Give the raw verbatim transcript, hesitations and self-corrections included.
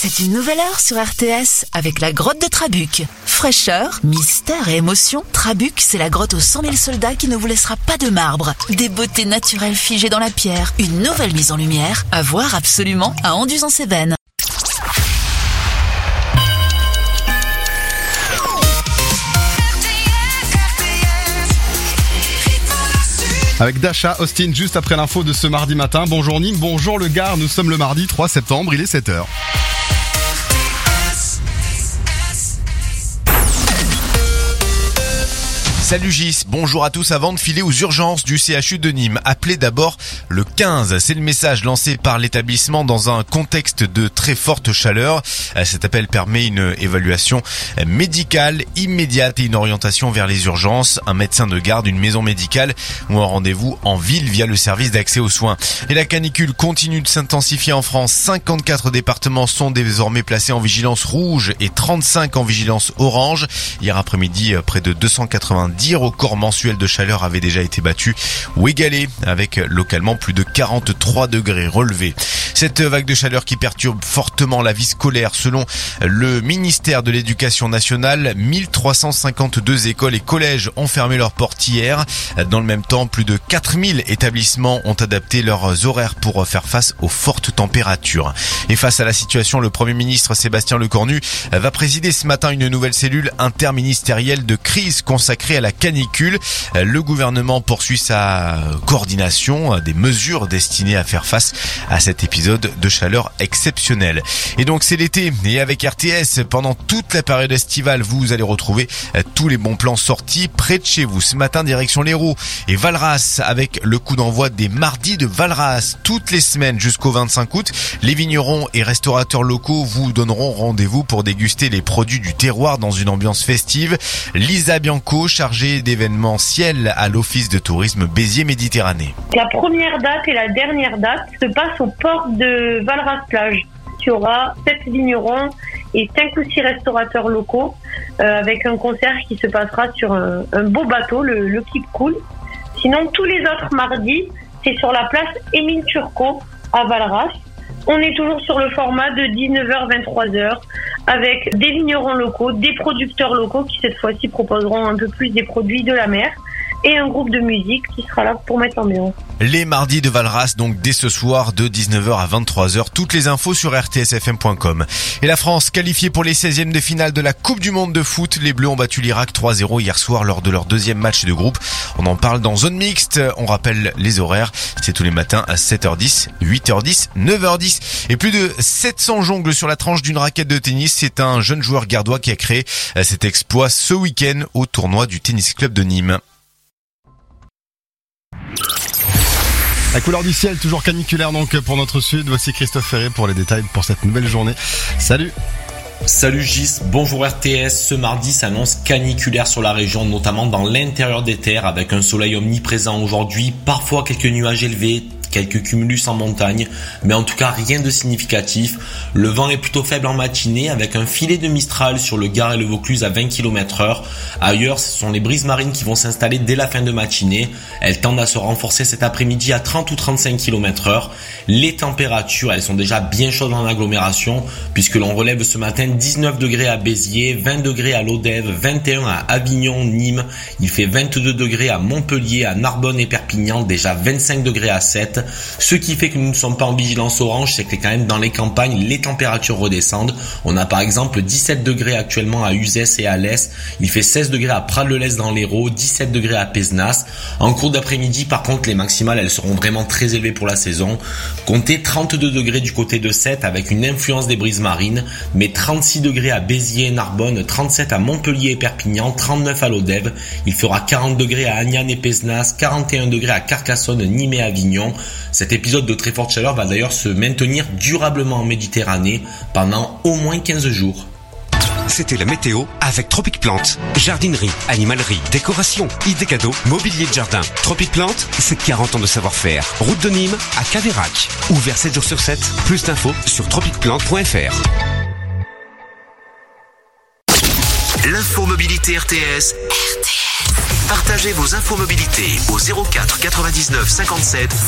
C'est une nouvelle heure sur R T S avec la grotte de Trabuc. Fraîcheur, mystère et émotion, Trabuc, c'est la grotte aux cent mille soldats qui ne vous laissera pas de marbre. Des beautés naturelles figées dans la pierre, une nouvelle mise en lumière, à voir absolument à Anduze-en-Cévennes. Avec Dasha, Austin, juste après l'info de ce mardi matin. Bonjour Nîmes, bonjour le Gard, nous sommes le mardi trois septembre, il est sept heures. Salut Gis, bonjour à tous. Avant de filer aux urgences du C H U de Nîmes, appelez d'abord le quinze. C'est le message lancé par l'établissement dans un contexte de très forte chaleur. Cet appel permet une évaluation médicale immédiate et une orientation vers les urgences, un médecin de garde, une maison médicale ou un rendez-vous en ville via le service d'accès aux soins. Et la canicule continue de s'intensifier en France. cinquante-quatre départements sont désormais placés en vigilance rouge et trente-cinq en vigilance orange. Hier après-midi, près de deux cent quatre-vingt-dix records mensuels de chaleur avaient déjà été battus ou égalés, avec localement plus de quarante-trois degrés relevés. Cette vague de chaleur qui perturbe fortement la vie scolaire, selon le ministère de l'Éducation nationale, mille trois cent cinquante-deux écoles et collèges ont fermé leurs portes hier. Dans le même temps, plus de quatre mille établissements ont adapté leurs horaires pour faire face aux fortes températures. Et face à la situation, le Premier ministre Sébastien Lecornu va présider ce matin une nouvelle cellule interministérielle de crise consacrée à la canicule. Le gouvernement poursuit sa coordination des mesures destinées à faire face à cet épisode de chaleur exceptionnelle. Et donc c'est l'été, et avec R T S, pendant toute la période estivale, vous allez retrouver tous les bons plans sortis près de chez vous. Ce matin, direction l'Hérault et Valras, avec le coup d'envoi des mardis de Valras. Toutes les semaines jusqu'au vingt-cinq août, les vignerons et restaurateurs locaux vous donneront rendez-vous pour déguster les produits du terroir dans une ambiance festive. Lisa Bianco, chargée d'événementiel à l'Office de tourisme Béziers-Méditerranée. La première date et la dernière date se passent au port de Valras-Plage. Il y aura sept vignerons et cinq ou six restaurateurs locaux euh, avec un concert qui se passera sur un, un beau bateau, le, le Keep Cool. Sinon, tous les autres mardis, c'est sur la place Émile Turcot à Valras. On est toujours sur le format de dix-neuf heures vingt-trois heures avec des vignerons locaux, des producteurs locaux qui cette fois-ci proposeront un peu plus des produits de la mer et un groupe de musique qui sera là pour mettre l'ambiance. Les mardis de Valras, donc dès ce soir de dix-neuf heures à vingt-trois heures. Toutes les infos sur r t s f m point com. Et la France qualifiée pour les seizièmes de finale de la Coupe du Monde de foot. Les Bleus ont battu l'Irak trois zéro hier soir lors de leur deuxième match de groupe. On en parle dans Zone Mixte. On rappelle les horaires. C'est tous les matins à sept heures dix, huit heures dix, neuf heures dix. Et plus de sept cents jongles sur la tranche d'une raquette de tennis. C'est un jeune joueur gardois qui a créé cet exploit ce week-end au tournoi du Tennis Club de Nîmes. La couleur du ciel, toujours caniculaire donc pour notre sud. Voici Christophe Ferré pour les détails pour cette nouvelle journée. Salut. Salut Gis, bonjour R T S. Ce mardi s'annonce caniculaire sur la région, notamment dans l'intérieur des terres, avec un soleil omniprésent aujourd'hui, parfois quelques nuages élevés, quelques cumulus en montagne, mais en tout cas rien de significatif. Le vent est plutôt faible en matinée, avec un filet de Mistral sur le Gard et le Vaucluse à vingt kilomètres heure. Ailleurs, ce sont les brises marines qui vont s'installer dès la fin de matinée. Elles tendent à se renforcer cet après-midi à trente ou trente-cinq kilomètres heure. Les températures, elles sont déjà bien chaudes en agglomération, puisque l'on relève ce matin dix-neuf degrés à Béziers, vingt degrés à Lodève, vingt et un à Avignon, Nîmes. Il fait vingt-deux degrés à Montpellier, à Narbonne et Perpignan, déjà vingt-cinq degrés à Sète. Ce qui fait que nous ne sommes pas en vigilance orange, c'est que quand même dans les campagnes, les températures redescendent. On a par exemple dix-sept degrés actuellement à Uzès et à l'Est. Il fait seize degrés à Prades-le-Lez dans l'Hérault, dix-sept degrés à Pézenas. En cours d'après-midi, par contre, les maximales, elles seront vraiment très élevées pour la saison. Comptez trente-deux degrés du côté de Sète avec une influence des brises marines, mais trente-six degrés à Béziers et Narbonne, trente-sept à Montpellier et Perpignan, trente-neuf à Lodève. Il fera quarante degrés à Agnan et Pézenas, quarante et un degrés à Carcassonne, Nîmes et Avignon. Cet épisode de très forte chaleur va d'ailleurs se maintenir durablement en Méditerranée pendant au moins quinze jours. C'était la météo avec Tropic Plante. Jardinerie, animalerie, décoration, idées cadeaux, mobilier de jardin. Tropic Plante, c'est quarante ans de savoir-faire. Route de Nîmes à Caveyrac. Ouvert sept jours sur sept. Plus d'infos sur tropic plante point f r. L'info mobilité R T S. R T S. Partagez vos infos mobilité au zéro quatre quatre-vingt-dix-neuf cinquante-sept